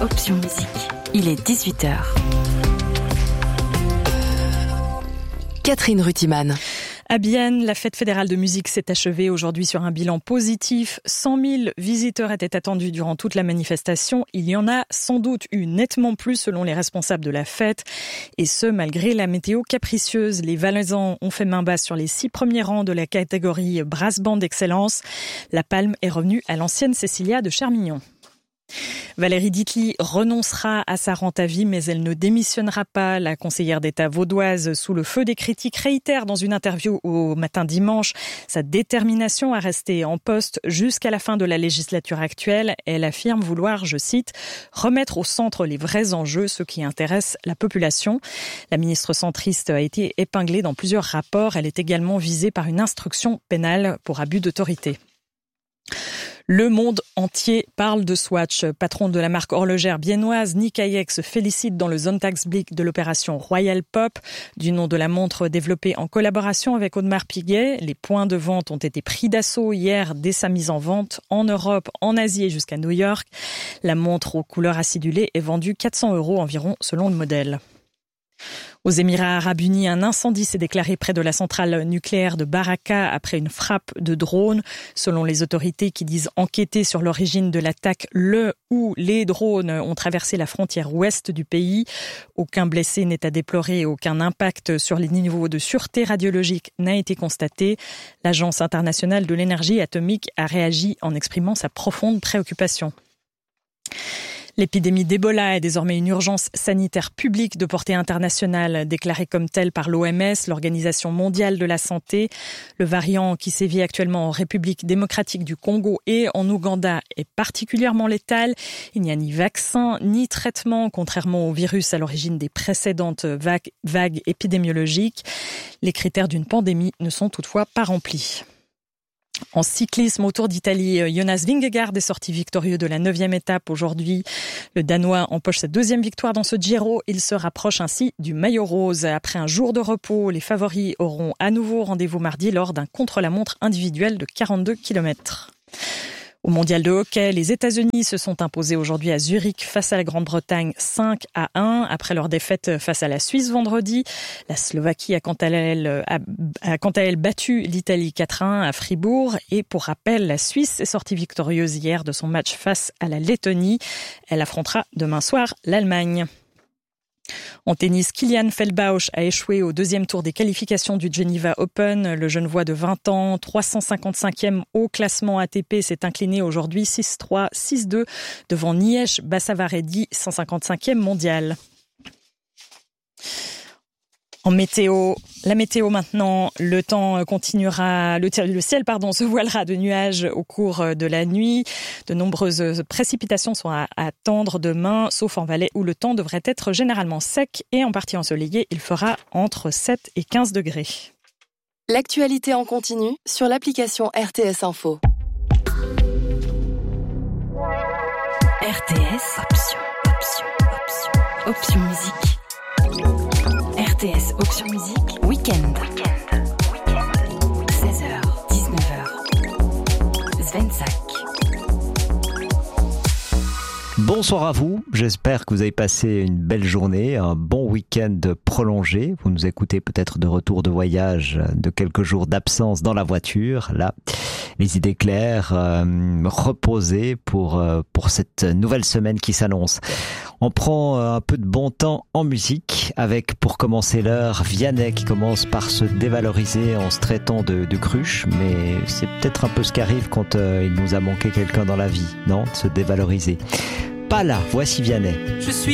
Option Musique. Il est 18h. Catherine Rutiman. À Bienne, la fête fédérale de musique s'est achevée aujourd'hui sur un bilan positif. 100 000 visiteurs étaient attendus durant toute la manifestation. Il y en a sans doute eu nettement plus selon les responsables de la fête. Et ce, malgré la météo capricieuse. Les Valaisans ont fait main basse sur les 6 premiers rangs de la catégorie Brass Band d'excellence. La palme est revenue à l'ancienne Cécilia de Chermignon. Valérie Ditli renoncera à sa rente à vie, mais elle ne démissionnera pas. La conseillère d'État vaudoise, sous le feu des critiques, réitère dans une interview au Matin Dimanche sa détermination à rester en poste jusqu'à la fin de la législature actuelle. Elle affirme vouloir, je cite, remettre au centre les vrais enjeux, ceux qui intéressent la population. La ministre centriste a été épinglée dans plusieurs rapports. Elle est également visée par une instruction pénale pour abus d'autorité. Le monde entier parle de Swatch. Patron de la marque horlogère biennoise, Nick Hayek se félicite dans le Sonntagsblick de l'opération Royal Pop, du nom de la montre développée en collaboration avec Audemars Piguet. Les points de vente ont été pris d'assaut hier dès sa mise en vente en Europe, en Asie et jusqu'à New York. La montre aux couleurs acidulées est vendue 400 € environ selon le modèle. Aux Émirats arabes unis, un incendie s'est déclaré près de la centrale nucléaire de Baraka après une frappe de drone. Selon les autorités qui disent enquêter sur l'origine de l'attaque, les drones ont traversé la frontière ouest du pays. Aucun blessé n'est à déplorer et aucun impact sur les niveaux de sûreté radiologique n'a été constaté. L'Agence internationale de l'énergie atomique a réagi en exprimant sa profonde préoccupation. L'épidémie d'Ebola est désormais une urgence sanitaire publique de portée internationale, déclarée comme telle par l'OMS, l'Organisation mondiale de la santé. Le variant qui sévit actuellement en République démocratique du Congo et en Ouganda est particulièrement létal. Il n'y a ni vaccin ni traitement, contrairement au virus à l'origine des précédentes vagues épidémiologiques. Les critères d'une pandémie ne sont toutefois pas remplis. En cyclisme, au Tour d'Italie, Jonas Vingegaard est sorti victorieux de la 9e étape aujourd'hui. Le Danois empoche sa 2e victoire dans ce Giro. Il se rapproche ainsi du maillot rose. Après un jour de repos, les favoris auront à nouveau rendez-vous mardi lors d'un contre-la-montre individuel de 42 km. Au mondial de hockey, les États-Unis se sont imposés aujourd'hui à Zurich face à la Grande-Bretagne 5-1 après leur défaite face à la Suisse vendredi. La Slovaquie a quant à elle battu l'Italie 4-1 à Fribourg. Et pour rappel, la Suisse est sortie victorieuse hier de son match face à la Lettonie. Elle affrontera demain soir l'Allemagne. En tennis, Kilian Feldbausch a échoué au 2e tour des qualifications du Geneva Open. Le Genevois de 20 ans, 355e au classement ATP, s'est incliné aujourd'hui 6-3, 6-2 devant Niesh Bassavaredi, 155e mondial. En météo, la météo maintenant, le temps continuera, le ciel se voilera de nuages au cours de la nuit. De nombreuses précipitations sont à attendre demain, sauf en Valais où le temps devrait être généralement sec et en partie ensoleillé. Il fera entre 7 et 15 degrés. L'actualité en continu sur l'application RTS Info. RTS Option Musique. RTS Option Musique, Week-end. 16h, 19h. Svensak. Bonsoir à vous, j'espère que vous avez passé une belle journée, un bon week-end prolongé. Vous nous écoutez peut-être de retour de voyage, de quelques jours d'absence dans la voiture. Là, les idées claires, reposées pour cette nouvelle semaine qui s'annonce. On prend un peu de bon temps en musique avec, pour commencer l'heure, Vianney qui commence par se dévaloriser en se traitant de cruche. Mais c'est peut-être un peu ce qui arrive quand il nous a manqué quelqu'un dans la vie, non ? De se dévaloriser. Pas là, voici Vianney. Je suis